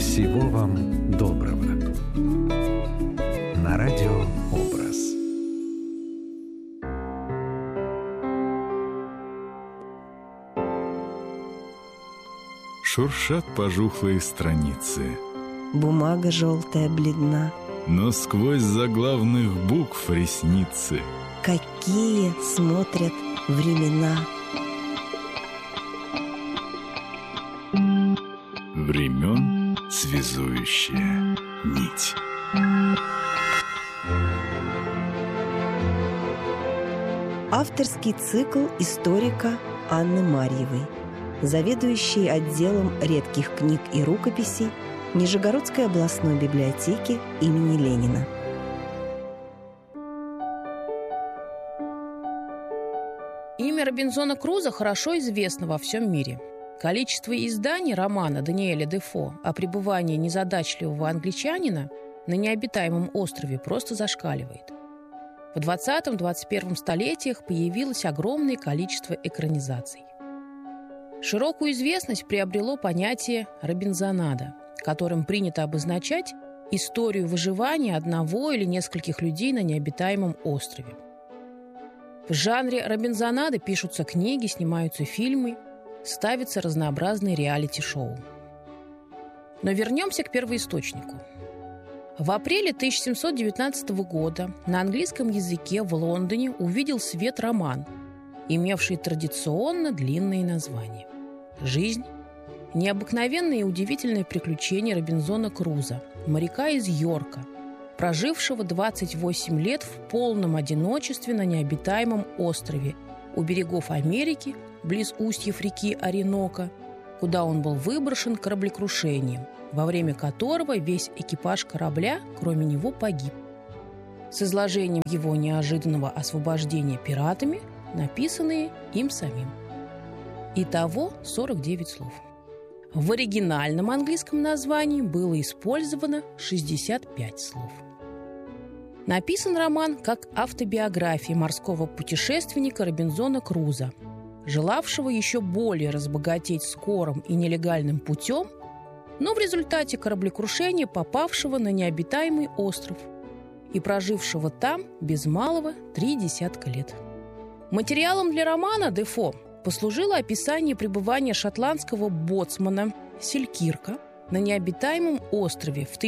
Всего вам доброго. На радио «Образ». Шуршат пожухлые страницы. Бумага желтая бледна, но сквозь заглавных букв ресницы какие смотрят времена. Времен связующая нить. Авторский цикл историка Анны Марьевой, заведующей отделом редких книг и рукописей Нижегородской областной библиотеки имени Ленина. Имя Робинзона Крузо хорошо известно во всем мире. Количество изданий романа Даниэля Дефо о пребывании незадачливого англичанина на необитаемом острове просто зашкаливает. В 20-21 столетиях появилось огромное количество экранизаций. Широкую известность приобрело понятие «робинзонада», которым принято обозначать историю выживания одного или нескольких людей на необитаемом острове. В жанре робинзонады пишутся книги, снимаются фильмы, ставятся разнообразные реалити-шоу. Но вернемся к первоисточнику. В апреле 1719 года на английском языке в Лондоне увидел свет роман, имевший традиционно длинные названия. «Жизнь. Необыкновенные и удивительные приключения Робинзона Крузо, моряка из Йорка, прожившего 28 лет в полном одиночестве на необитаемом острове у берегов Америки, близ устьев реки Оренока, куда он был выброшен кораблекрушением, во время которого весь экипаж корабля, кроме него, погиб. С изложением его неожиданного освобождения пиратами, написанные им самим. Итого 49 слов. В оригинальном английском названии было использовано 65 слов. Написан роман как автобиография морского путешественника Робинзона Крузо, желавшего еще более разбогатеть скорым и нелегальным путем, но в результате кораблекрушения попавшего на необитаемый остров и прожившего там без малого 3 десятка лет. Материалом для романа Дефо послужило описание пребывания шотландского боцмана Селькирка на необитаемом острове в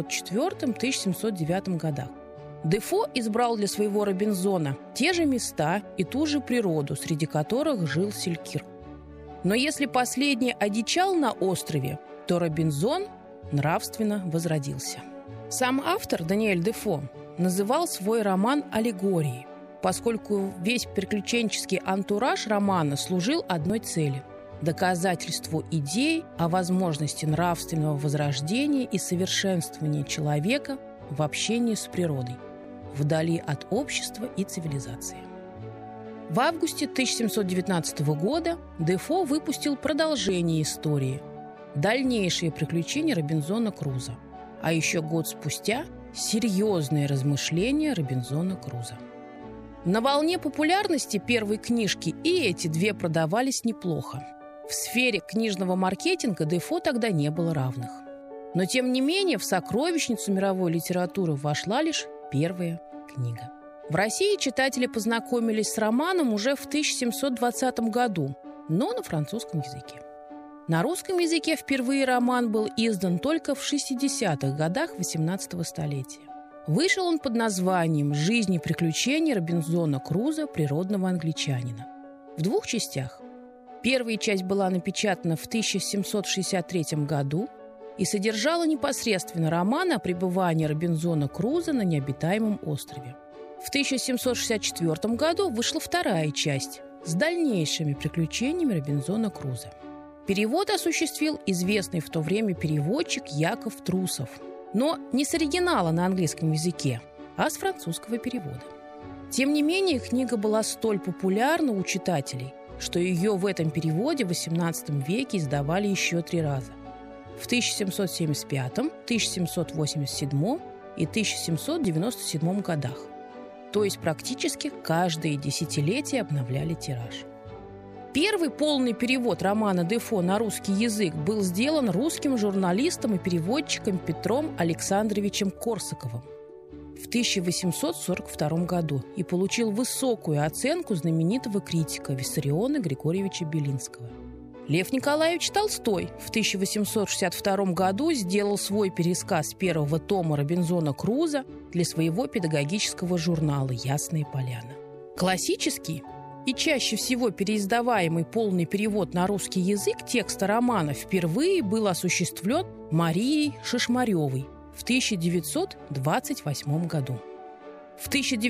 1704-1709 годах. Дефо избрал для своего Робинзона те же места и ту же природу, среди которых жил Селькирк. Но если последний одичал на острове, то Робинзон нравственно возродился. Сам автор, Даниэль Дефо, называл свой роман аллегорией, поскольку весь приключенческий антураж романа служил одной цели – доказательству идей о возможности нравственного возрождения и совершенствования человека в общении с природой, вдали от общества и цивилизации. В августе 1719 года Дефо выпустил продолжение истории «Дальнейшие приключения Робинзона Крузо», а еще год спустя «Серьезные размышления Робинзона Крузо». На волне популярности первой книжки и эти две продавались неплохо. В сфере книжного маркетинга Дефо тогда не было равных. Но, тем не менее, в сокровищницу мировой литературы вошла лишь первая книга. В России читатели познакомились с романом уже в 1720 году, но на французском языке. На русском языке впервые роман был издан только в 60-х годах XVIII столетия. Вышел он под названием «Жизнь и приключения Робинзона Крузо, природного англичанина» в 2 частях. Первая часть была напечатана в 1763 году и содержала непосредственно роман о пребывании Робинзона Крузо на необитаемом острове. В 1764 году вышла вторая часть с дальнейшими приключениями Робинзона Крузо. Перевод осуществил известный в то время переводчик Яков Трусов, но не с оригинала на английском языке, а с французского перевода. Тем не менее, книга была столь популярна у читателей, что ее в этом переводе в XVIII веке издавали еще 3 раза. В 1775, 1787 и 1797 годах. То есть практически каждые десятилетия обновляли тираж. Первый полный перевод романа Дефо на русский язык был сделан русским журналистом и переводчиком Петром Александровичем Корсаковым в 1842 году и получил высокую оценку знаменитого критика Виссариона Григорьевича Белинского. Лев Николаевич Толстой в 1862 году сделал свой пересказ первого тома Робинзона Круза для своего педагогического журнала «Ясная поляна». Классический и чаще всего переиздаваемый полный перевод на русский язык текста романа впервые был осуществлен Марией Шишмаревой в 1928 году. В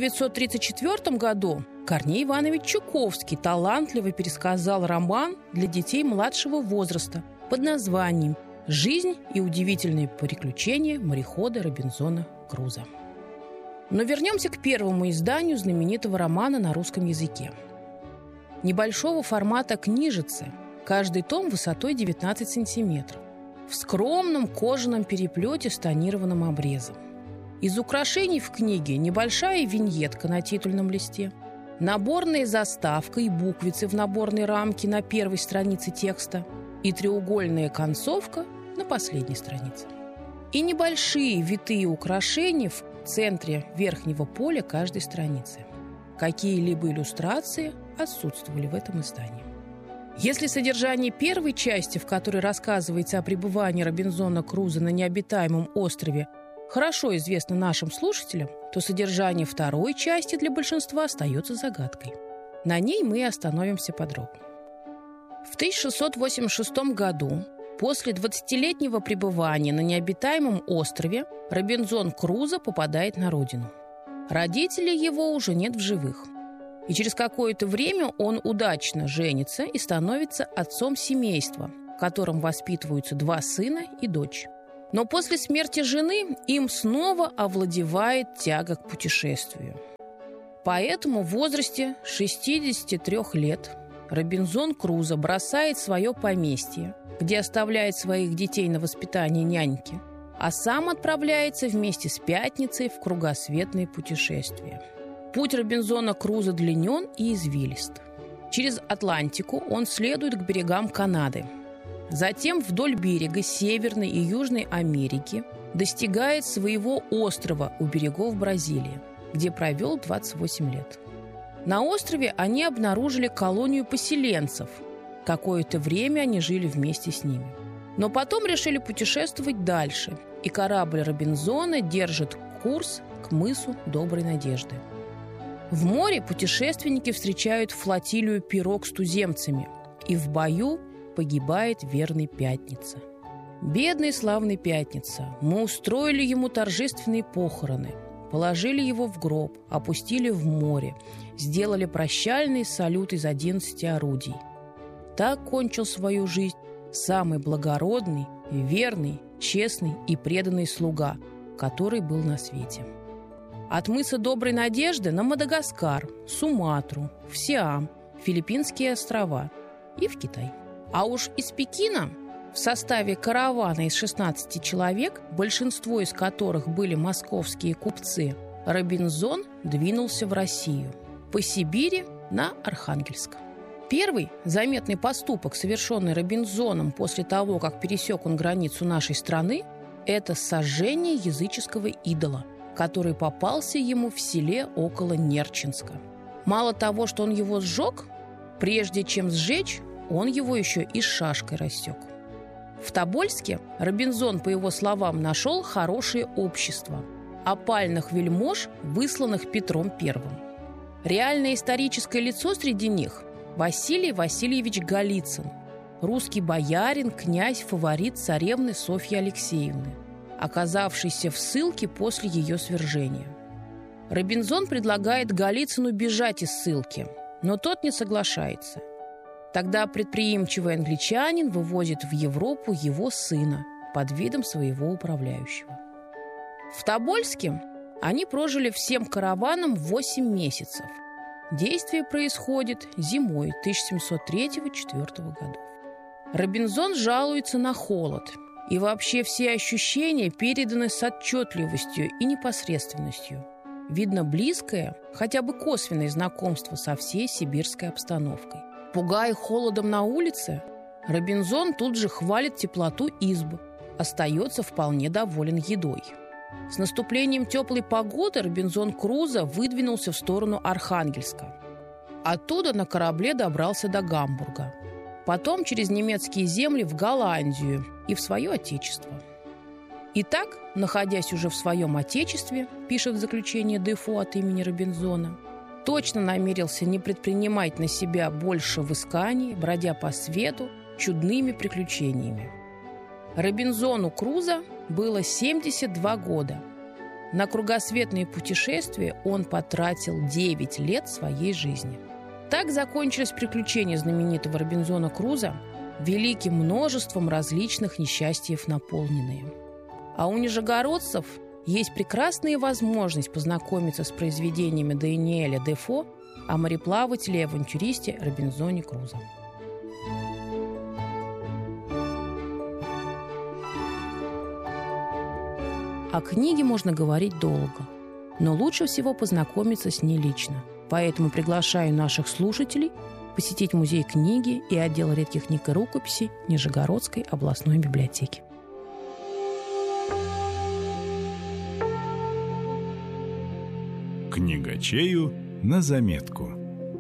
1934 году Корней Иванович Чуковский талантливо пересказал роман для детей младшего возраста под названием «Жизнь и удивительные приключения морехода Робинзона Круза». Но вернемся к первому изданию знаменитого романа на русском языке. Небольшого формата книжицы, каждый том высотой 19 сантиметров, в скромном кожаном переплете с тонированным обрезом. Из украшений в книге небольшая виньетка на титульном листе, наборная заставка и буквицы в наборной рамке на первой странице текста и треугольная концовка на последней странице. И небольшие витые украшения в центре верхнего поля каждой страницы. Какие-либо иллюстрации отсутствовали в этом издании. Если содержание первой части, в которой рассказывается о пребывании Робинзона Круза на необитаемом острове, хорошо известно нашим слушателям, то содержание второй части для большинства остается загадкой. На ней мы и остановимся подробно. В 1686 году, после 20-летнего пребывания на необитаемом острове, Робинзон Крузо попадает на родину. Родителей его уже нет в живых. И через какое-то время он удачно женится и становится отцом семейства, в котором воспитываются 2 сына и дочь. Но после смерти жены им снова овладевает тяга к путешествию. Поэтому в возрасте 63 лет Робинзон Крузо бросает свое поместье, где оставляет своих детей на воспитание няньки, а сам отправляется вместе с Пятницей в кругосветное путешествие. Путь Робинзона Крузо длинен и извилист. Через Атлантику он следует к берегам Канады. Затем вдоль берега Северной и Южной Америки достигает своего острова у берегов Бразилии, где провел 28 лет. На острове они обнаружили колонию поселенцев. Какое-то время они жили вместе с ними. Но потом решили путешествовать дальше, и корабль Робинзона держит курс к мысу Доброй Надежды. В море путешественники встречают флотилию пирог с туземцами, и в бою погибает верный Пятница. Бедный славный Пятница, мы устроили ему торжественные похороны, положили его в гроб, опустили в море, сделали прощальный салют из 11 орудий. Так кончил свою жизнь самый благородный, верный, честный и преданный слуга, который был на свете. От мыса Доброй Надежды на Мадагаскар, Суматру, в Сиам, Филиппинские острова и в Китай. А уж из Пекина в составе каравана из 16 человек, большинство из которых были московские купцы, Робинзон двинулся в Россию, по Сибири на Архангельск. Первый заметный поступок, совершенный Робинзоном после того, как пересек он границу нашей страны, это сожжение языческого идола, который попался ему в селе около Нерчинска. Мало того, что он его сжег, прежде чем сжечь, он его еще и шашкой рассек. В Тобольске Робинзон, по его словам, нашел хорошее общество – опальных вельмож, высланных Петром I. Реальное историческое лицо среди них – Василий Васильевич Голицын, русский боярин, князь, фаворит царевны Софьи Алексеевны, оказавшийся в ссылке после ее свержения. Робинзон предлагает Голицыну бежать из ссылки, но тот не соглашается. Тогда предприимчивый англичанин вывозит в Европу его сына под видом своего управляющего. В Тобольске они прожили всем караваном 8 месяцев. Действие происходит зимой 1703-1704 годов. Робинзон жалуется на холод, и вообще все ощущения переданы с отчетливостью и непосредственностью. Видно близкое, хотя бы косвенное знакомство со всей сибирской обстановкой. Пугая холодом на улице, Робинзон тут же хвалит теплоту избы, остается вполне доволен едой. С наступлением теплой погоды Робинзон Крузо выдвинулся в сторону Архангельска. Оттуда на корабле добрался до Гамбурга. Потом через немецкие земли в Голландию и в свое отечество. Итак, находясь уже в своем отечестве, пишет в заключении Дефо от имени Робинзона, точно намерился не предпринимать на себя больше исканий, бродя по свету чудными приключениями. Робинзону Крузо было 72 года. На кругосветные путешествия он потратил 9 лет своей жизни. Так закончились приключения знаменитого Робинзона Крузо, великим множеством различных несчастьев наполненные. А у нижегородцев есть прекрасная возможность познакомиться с произведениями Даниэля Дефо о мореплавателе и авантюристе Робинзоне Крузо. О книге можно говорить долго, но лучше всего познакомиться с ней лично. Поэтому приглашаю наших слушателей посетить музей книги и отдел редких книг и рукописей Нижегородской областной библиотеки. Книгачею на заметку.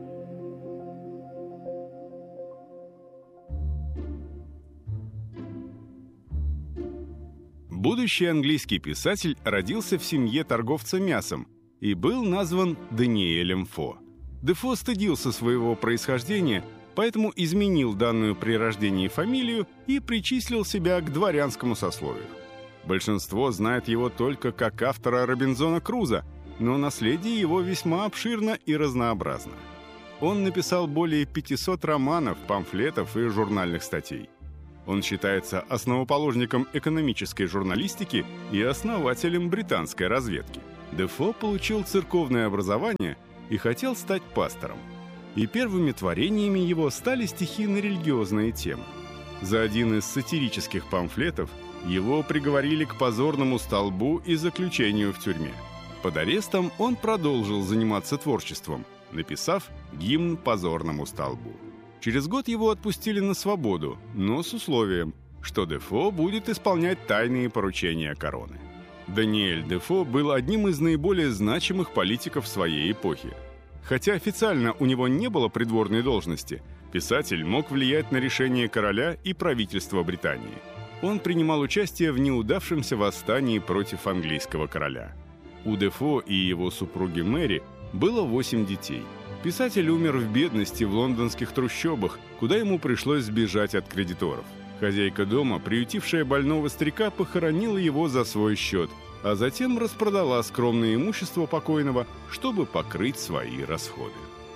Будущий английский писатель родился в семье торговца мясом и был назван Даниэлем Фо. Дефо стыдился своего происхождения, поэтому изменил данную при рождении фамилию и причислил себя к дворянскому сословию. Большинство знает его только как автора Робинзона Крузо, но наследие его весьма обширно и разнообразно. Он написал более 500 романов, памфлетов и журнальных статей. Он считается основоположником экономической журналистики и основателем британской разведки. Дефо получил церковное образование и хотел стать пастором. И первыми творениями его стали стихи на религиозные темы. За один из сатирических памфлетов его приговорили к позорному столбу и заключению в тюрьме. Под арестом он продолжил заниматься творчеством, написав гимн позорному столбу. Через год его отпустили на свободу, но с условием, что Дефо будет исполнять тайные поручения короны. Даниэль Дефо был одним из наиболее значимых политиков своей эпохи. Хотя официально у него не было придворной должности, писатель мог влиять на решения короля и правительства Британии. Он принимал участие в неудавшемся восстании против английского короля. У Дефо и его супруги Мэри было 8 детей. Писатель умер в бедности в лондонских трущобах, куда ему пришлось сбежать от кредиторов. Хозяйка дома, приютившая больного старика, похоронила его за свой счет, а затем распродала скромное имущество покойного, чтобы покрыть свои расходы.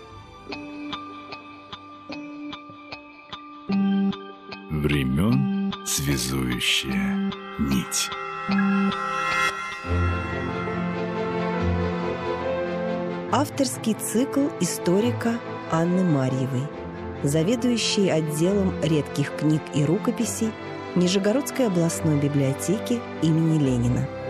Времен связующая нить. Авторский цикл историка Анны Марьевой, заведующей отделом редких книг и рукописей Нижегородской областной библиотеки имени Ленина.